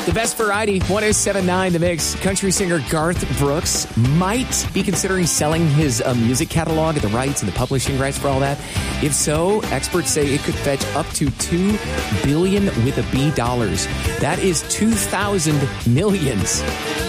The best variety, 107.9 The Mix. Country singer Garth Brooks might be considering selling his music catalog, the rights and the publishing rights for all that. If so, experts say it could fetch up to $2 billion with a B dollars. That is 2,000 millions.